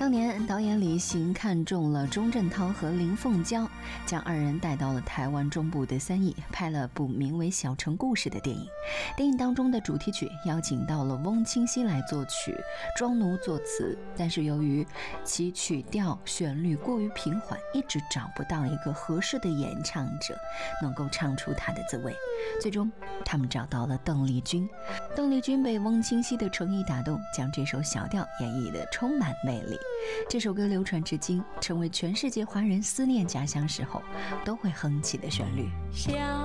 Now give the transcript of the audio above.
当年导演李行看中了钟镇涛和林凤娇，将二人带到了台湾中部的三义，拍了部名为《小城故事》的电影。电影当中的主题曲邀请到了翁清溪来作曲，庄奴作词，但是由于其曲调旋律过于平缓，一直找不到一个合适的演唱者能够唱出它的滋味。最终他们找到了邓丽君，邓丽君被翁清溪的诚意打动，将这首小调演绎得充满魅力。这首歌流传至今，成为全世界华人思念家乡时候都会哼起的旋律。 小